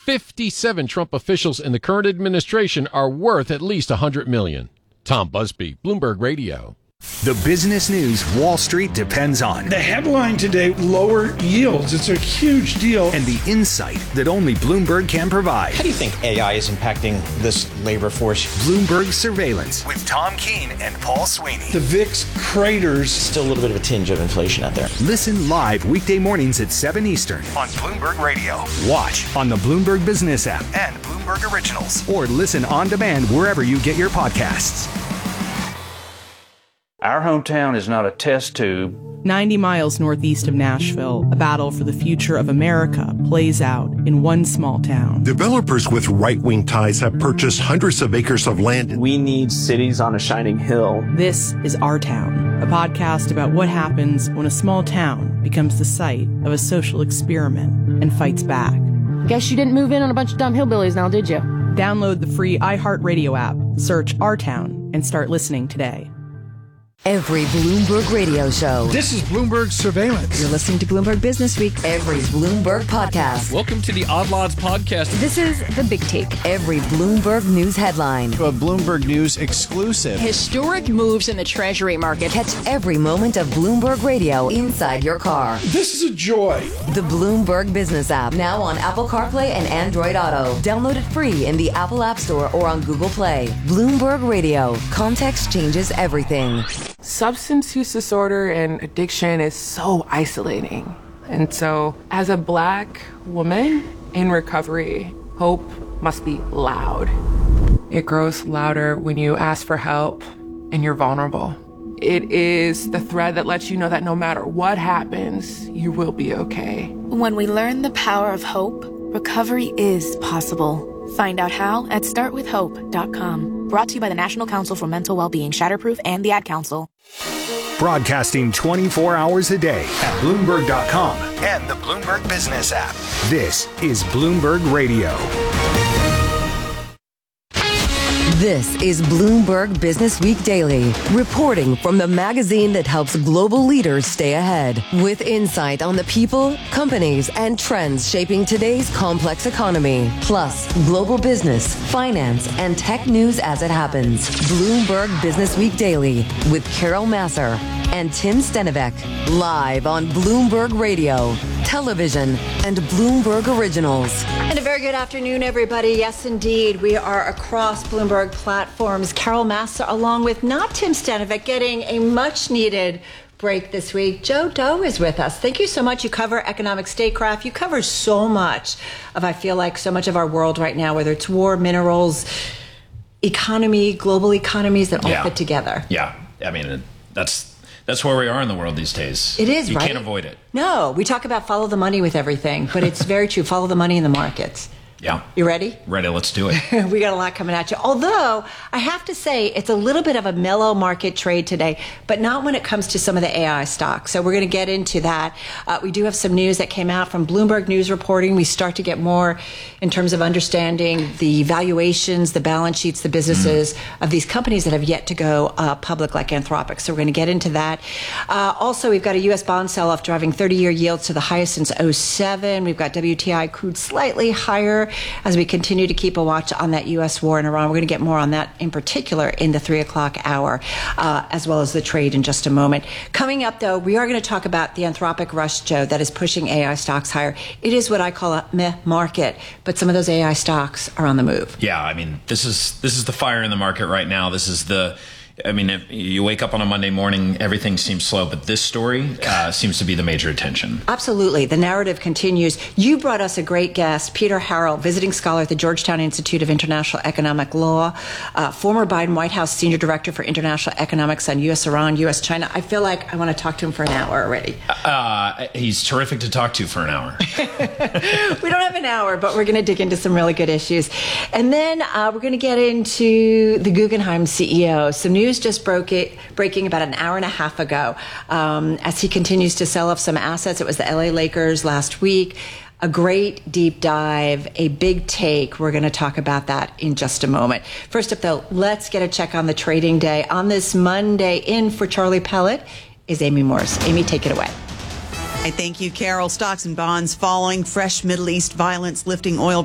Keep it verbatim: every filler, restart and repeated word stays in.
fifty-seven Trump officials in the current administration are worth at least one hundred million dollars. Tom Busby, Bloomberg Radio. The business news Wall Street depends on. The headline today, lower yields. It's a huge deal. And the insight that only Bloomberg can provide. How do you think A I is impacting this labor force? Bloomberg Surveillance with Tom Keene and Paul Sweeney. The V I X craters. Still a little bit of a tinge of inflation out there. Listen live weekday mornings at seven Eastern on Bloomberg Radio. Watch on the Bloomberg Business app and Bloomberg Originals. Or listen on demand wherever you get your podcasts. Our hometown is not a test tube. ninety miles northeast of Nashville, a battle for the future of America plays out in one small town. Developers with right-wing ties have purchased hundreds of acres of land. We need cities on a shining hill. This is Our Town, a podcast about what happens when a small town becomes the site of a social experiment and fights back. Guess you didn't move in on a bunch of dumb hillbillies now, did you? Download the free iHeartRadio app, search Our Town, and start listening today. Every Bloomberg radio show. This is Bloomberg Surveillance. You're listening to Bloomberg Business Week. Every Bloomberg podcast. Welcome to the Odd Lots podcast. This is The Big Take. Every Bloomberg News headline. A Bloomberg News exclusive. Historic moves in the Treasury market. Catch every moment of Bloomberg Radio inside your car. This is a joy. The Bloomberg Business app. Now on Apple CarPlay and Android Auto. Download it free in the Apple App Store or on Google Play. Bloomberg Radio. Context changes everything. Substance use disorder and addiction is so isolating. And so, as a Black woman in recovery, hope must be loud. It grows louder when you ask for help and you're vulnerable. It is the thread that lets you know that no matter what happens, you will be okay. When we learn the power of hope, recovery is possible. Find out how at start with hope dot com. Brought to you by the National Council for Mental Wellbeing, Shatterproof, and the Ad Council. Broadcasting twenty-four hours a day at Bloomberg dot com and the Bloomberg Business app. This is Bloomberg Radio. This is Bloomberg Business Week Daily, reporting from the magazine that helps global leaders stay ahead, with insight on the people, companies, and trends shaping today's complex economy, plus global business, finance, and tech news as it happens. Bloomberg Business Week Daily with Carol Massar and Tim Stenovec, live on Bloomberg Radio, television, and Bloomberg Originals. And a very good afternoon, everybody. Yes, indeed, we are across Bloomberg platforms. Carol Massar, along with not Tim Stenovec, getting a much-needed break this week. Joe Doe is with us. Thank you so much. You cover economic statecraft. You cover so much of, I feel like, so much of our world right now, whether it's war, minerals, economy, global economies that all yeah. fit together. Yeah. I mean, that's that's where we are in the world these days. It is, you right? You can't avoid it. No, we talk about follow the money with everything, but it's very true. Follow the money in the markets. Yeah. You ready? Ready, let's do it. We got a lot coming at you. Although, I have to say, it's a little bit of a mellow market trade today, but not when it comes to some of the A I stocks. So we're going to get into that. Uh, we do have some news that came out from Bloomberg News reporting. We start to get more in terms of understanding the valuations, the balance sheets, the businesses mm. of these companies that have yet to go uh, public, like Anthropic. So we're going to get into that. Uh, also, we've got a U S bond sell-off driving thirty-year yields to the highest since oh seven. We've got W T I crude slightly higher as we continue to keep a watch on that U S war in Iran. We're going to get more on that in particular in the three o'clock hour, uh, as well as the trade in just a moment. Coming up, though, we are going to talk about the Anthropic rush, Joe, that is pushing A I stocks higher. It is what I call a meh market, but some of those A I stocks are on the move. Yeah, I mean, this is this is the fire in the market right now. This is the I mean, if you wake up on a Monday morning, everything seems slow, but this story uh, seems to be the major attention. Absolutely. The narrative continues. You brought us a great guest, Peter Harrell, visiting scholar at the Georgetown Institute of International Economic Law, uh, former Biden White House Senior Director for International Economics on U S Iran, U S China. I feel like I want to talk to him for an hour already. Uh, he's terrific to talk to for an hour. We don't have an hour, but we're going to dig into some really good issues. And then uh, we're going to get into the Guggenheim C E O. Some news just broke it, breaking about an hour and a half ago um, as he continues to sell off some assets. It was the L A Lakers last week. A great deep dive, a big take. We're going to talk about that in just a moment. First up, though, let's get a check on the trading day. On this Monday, in for Charlie Pellet is Amy Morris. Amy, take it away. I thank you, Carol. Stocks and bonds following fresh Middle East violence, lifting oil